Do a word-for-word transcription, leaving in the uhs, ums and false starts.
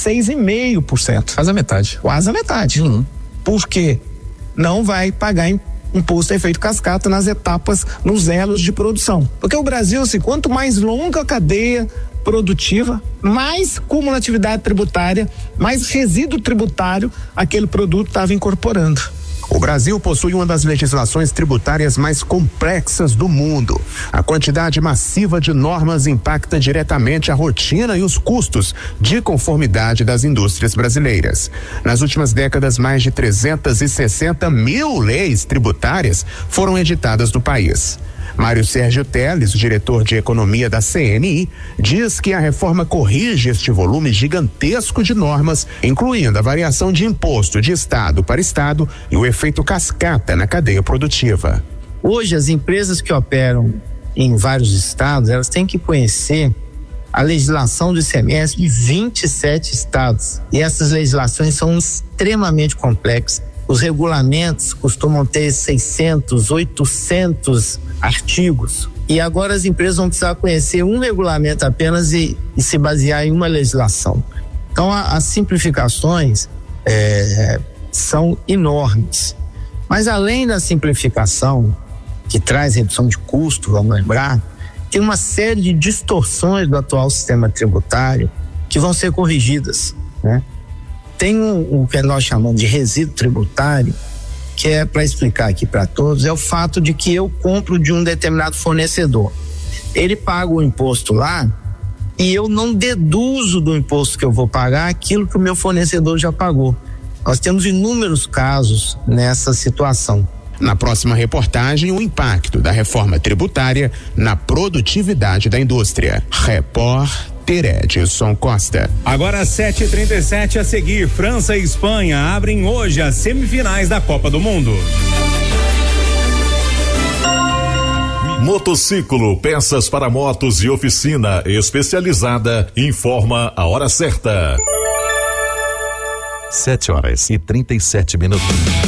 seis vírgula cinco por cento. Quase a metade. Quase a metade. Uhum. Por quê? Não vai pagar imposto efeito cascata nas etapas, nos elos de produção. Porque o Brasil, assim, quanto mais longa a cadeia produtiva, mais cumulatividade tributária, mais resíduo tributário aquele produto estava incorporando. O Brasil possui uma das legislações tributárias mais complexas do mundo. A quantidade massiva de normas impacta diretamente a rotina e os custos de conformidade das indústrias brasileiras. Nas últimas décadas, mais de trezentas e sessenta mil leis tributárias foram editadas no país. Mário Sérgio Teles, o diretor de economia da C N I, diz que a reforma corrige este volume gigantesco de normas, incluindo a variação de imposto de estado para estado e o efeito cascata na cadeia produtiva. Hoje, as empresas que operam em vários estados, elas têm que conhecer a legislação do I C M S de vinte e sete estados. E essas legislações são extremamente complexas. Os regulamentos costumam ter seiscentos, oitocentos artigos. E agora as empresas vão precisar conhecer um regulamento apenas e, e se basear em uma legislação. Então, a, as simplificações é, são enormes. Mas além da simplificação, que traz redução de custo, vamos lembrar, tem uma série de distorções do atual sistema tributário que vão ser corrigidas, né? Tem um, o que nós chamamos de resíduo tributário, que é, para explicar aqui para todos, é o fato de que eu compro de um determinado fornecedor. Ele paga o imposto lá e eu não deduzo do imposto que eu vou pagar aquilo que o meu fornecedor já pagou. Nós temos inúmeros casos nessa situação. Na próxima reportagem, o impacto da reforma tributária na produtividade da indústria. Repórter Edson Costa. Agora sete e trinta e sete, a seguir, França e Espanha abrem hoje as semifinais da Copa do Mundo. Motociclo, peças para motos e oficina especializada, informa a hora certa. Sete horas e trinta e sete minutos.